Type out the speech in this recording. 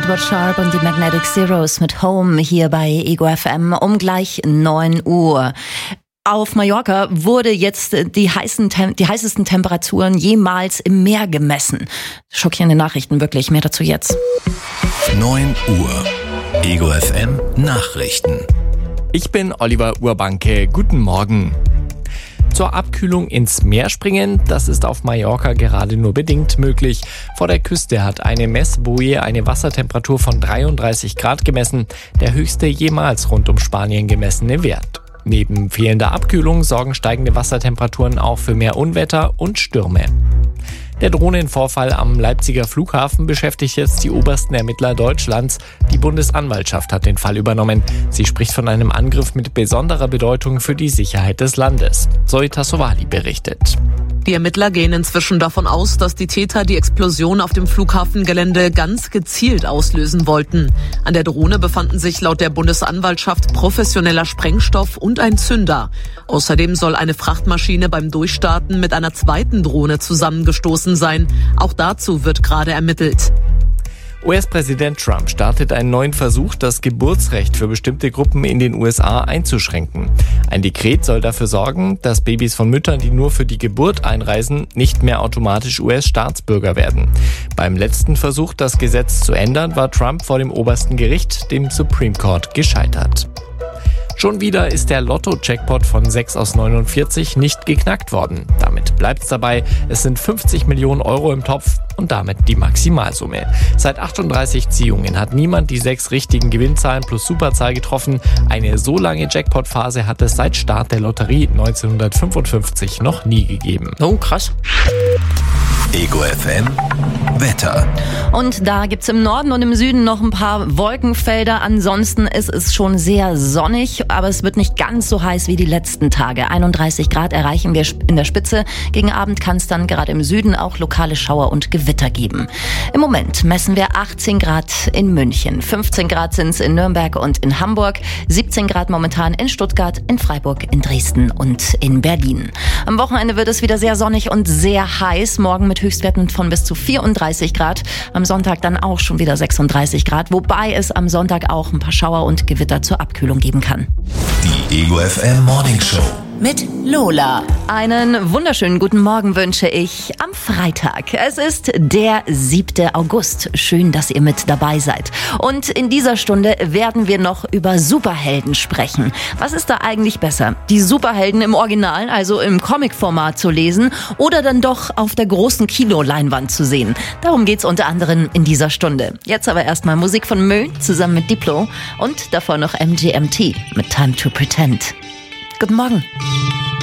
Edward Sharp und die Magnetic Zeros mit Home hier bei Ego FM um gleich 9 Uhr. Auf Mallorca wurde jetzt die heißesten Temperaturen jemals im Meer gemessen. Schockierende Nachrichten, wirklich. Mehr dazu jetzt. 9 Uhr. Ego FM Nachrichten. Ich bin Oliver Urbanke. Guten Morgen. Zur Abkühlung ins Meer springen, das ist auf Mallorca gerade nur bedingt möglich. Vor der Küste hat eine Messboje eine Wassertemperatur von 33 Grad gemessen, der höchste jemals rund um Spanien gemessene Wert. Neben fehlender Abkühlung sorgen steigende Wassertemperaturen auch für mehr Unwetter und Stürme. Der Drohnenvorfall am Leipziger Flughafen beschäftigt jetzt die obersten Ermittler Deutschlands. Die Bundesanwaltschaft hat den Fall übernommen. Sie spricht von einem Angriff mit besonderer Bedeutung für die Sicherheit des Landes. Zoe Tassovali berichtet. Die Ermittler gehen inzwischen davon aus, dass die Täter die Explosion auf dem Flughafengelände ganz gezielt auslösen wollten. An der Drohne befanden sich laut der Bundesanwaltschaft professioneller Sprengstoff und ein Zünder. Außerdem soll eine Frachtmaschine beim Durchstarten mit einer zweiten Drohne zusammengestoßen sein. Auch dazu wird gerade ermittelt. US-Präsident Trump startet einen neuen Versuch, das Geburtsrecht für bestimmte Gruppen in den USA einzuschränken. Ein Dekret soll dafür sorgen, dass Babys von Müttern, die nur für die Geburt einreisen, nicht mehr automatisch US-Staatsbürger werden. Beim letzten Versuch, das Gesetz zu ändern, war Trump vor dem obersten Gericht, dem Supreme Court, gescheitert. Schon wieder ist der Lotto-Jackpot von 6 aus 49 nicht geknackt worden. Damit bleibt's dabei. Es sind 50 Millionen Euro im Topf und damit die Maximalsumme. Seit 38 Ziehungen hat niemand die 6 richtigen Gewinnzahlen plus Superzahl getroffen. Eine so lange Jackpot-Phase hat es seit Start der Lotterie 1955 noch nie gegeben. Oh, krass. Ego FM Wetter. Und da gibt's im Norden und im Süden noch ein paar Wolkenfelder. Ansonsten ist es schon sehr sonnig, aber es wird nicht ganz so heiß wie die letzten Tage. 31 Grad erreichen wir in der Spitze. Gegen Abend kann es dann gerade im Süden auch lokale Schauer und Gewitter geben. Im Moment messen wir 18 Grad in München, 15 Grad sind's in Nürnberg und in Hamburg, 17 Grad momentan in Stuttgart, in Freiburg, in Dresden und in Berlin. Am Wochenende wird es wieder sehr sonnig und sehr heiß. Morgen mit Höchstwerten von bis zu 34 Grad. Am Sonntag dann auch schon wieder 36 Grad, wobei es am Sonntag auch ein paar Schauer und Gewitter zur Abkühlung geben kann. Die Ego FM Morning Show mit Lola. Einen wunderschönen guten Morgen wünsche ich am Freitag. Es ist der 7. August. Schön, dass ihr mit dabei seid. Und in dieser Stunde werden wir noch über Superhelden sprechen. Was ist da eigentlich besser? Die Superhelden im Original, also im Comic-Format zu lesen oder dann doch auf der großen Kinoleinwand zu sehen? Darum geht's unter anderem in dieser Stunde. Jetzt aber erstmal Musik von Mö zusammen mit Diplo und davor noch MGMT mit Time to Pretend. Guten Morgen.